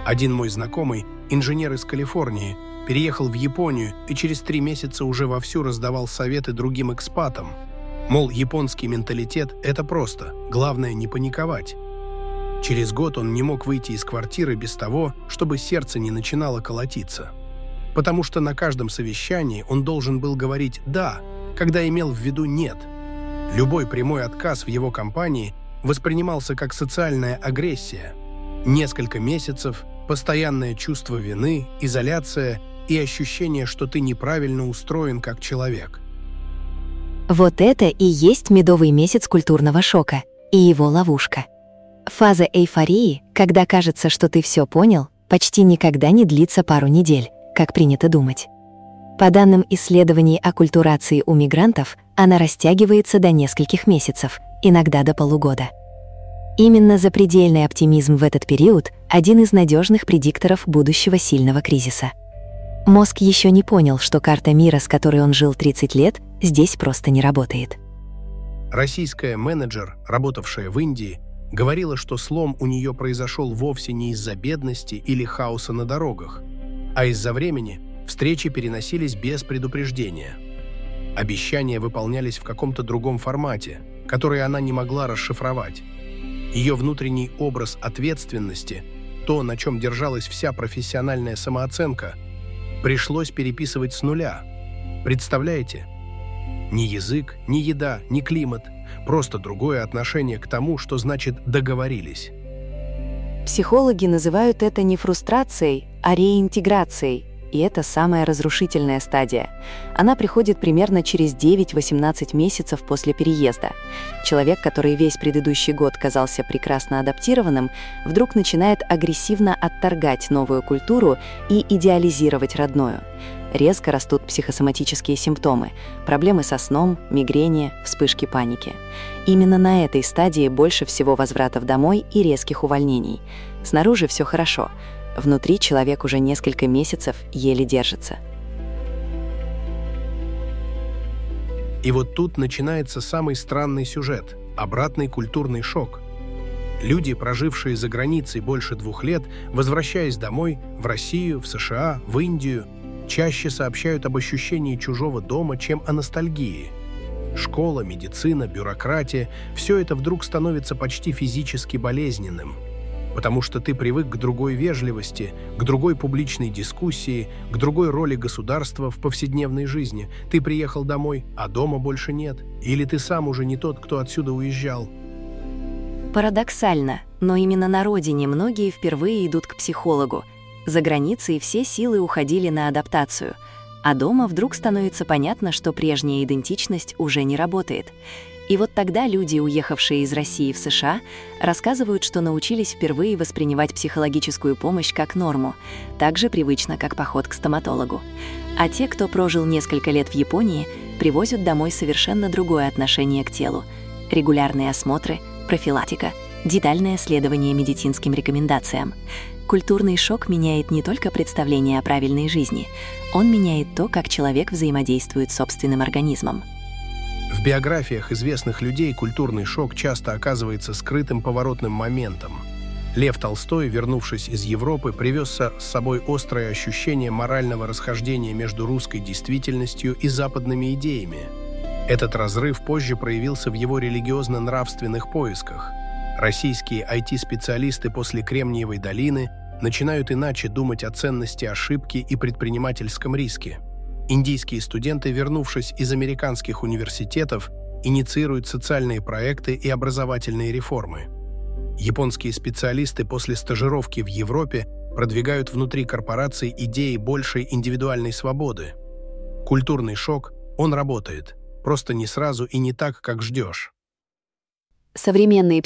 Один мой знакомый, инженер из Калифорнии, переехал в Японию и через 3 месяца уже вовсю раздавал советы другим экспатам. Мол, японский менталитет – это просто, главное не паниковать. Через год он не мог выйти из квартиры без того, чтобы сердце не начинало колотиться. Потому что на каждом совещании он должен был говорить «да», когда имел в виду «нет». Любой прямой отказ в его компании воспринимался как социальная агрессия. Несколько месяцев, постоянное чувство вины, изоляция и ощущение, что ты неправильно устроен как человек. Вот это и есть медовый месяц культурного шока и его ловушка. Фаза эйфории, когда кажется, что ты все понял, почти никогда не длится пару недель, как принято думать. По данным исследований оккультурации у мигрантов, она растягивается до нескольких месяцев, иногда до полугода. Именно запредельный оптимизм в этот период – один из надежных предикторов будущего сильного кризиса. Мозг еще не понял, что карта мира, с которой он жил 30 лет, здесь просто не работает. Российская менеджер, работавшая в Индии, говорила, что слом у нее произошел вовсе не из-за бедности или хаоса на дорогах, а из-за времени встречи переносились без предупреждения. Обещания выполнялись в каком-то другом формате, который она не могла расшифровать. Ее внутренний образ ответственности, то, на чем держалась вся профессиональная самооценка, пришлось переписывать с нуля. Представляете? Ни язык, ни еда, ни климат, просто другое отношение к тому, что значит «договорились». Психологи называют это не фрустрацией, а реинтеграцией, и это самая разрушительная стадия. Она приходит примерно через 9-18 месяцев после переезда. Человек, который весь предыдущий год казался прекрасно адаптированным, вдруг начинает агрессивно отторгать новую культуру и идеализировать родную. Резко растут психосоматические симптомы, проблемы со сном, мигрени, вспышки паники. Именно на этой стадии больше всего возвратов домой и резких увольнений. Снаружи все хорошо. Внутри человек уже несколько месяцев еле держится. И вот тут начинается самый странный сюжет – обратный культурный шок. Люди, прожившие за границей больше 2 лет, возвращаясь домой, в Россию, в США, в Индию, чаще сообщают об ощущении чужого дома, чем о ностальгии. Школа, медицина, бюрократия – все это вдруг становится почти физически болезненным. Потому что ты привык к другой вежливости, к другой публичной дискуссии, к другой роли государства в повседневной жизни. Ты приехал домой, а дома больше нет. Или ты сам уже не тот, кто отсюда уезжал. Парадоксально, но именно на родине многие впервые идут к психологу. За границей все силы уходили на адаптацию. А дома вдруг становится понятно, что прежняя идентичность уже не работает. И вот тогда люди, уехавшие из России в США, рассказывают, что научились впервые воспринимать психологическую помощь как норму, так же привычно, как поход к стоматологу. А те, кто прожил несколько лет в Японии, привозят домой совершенно другое отношение к телу. Регулярные осмотры, профилактика, детальное следование медицинским рекомендациям. Культурный шок меняет не только представление о правильной жизни, он меняет то, как человек взаимодействует с собственным организмом. В биографиях известных людей культурный шок часто оказывается скрытым поворотным моментом. Лев Толстой, вернувшись из Европы, привез с собой острое ощущение морального расхождения между русской действительностью и западными идеями. Этот разрыв позже проявился в его религиозно-нравственных поисках. Российские IT-специалисты после Кремниевой долины начинают иначе думать о ценности ошибки и предпринимательском риске. Индийские студенты, вернувшись из американских университетов, инициируют социальные проекты и образовательные реформы. Японские специалисты после стажировки в Европе продвигают внутри корпораций идеи большей индивидуальной свободы. Культурный шок, он работает, просто не сразу и не так, как ждешь. Современные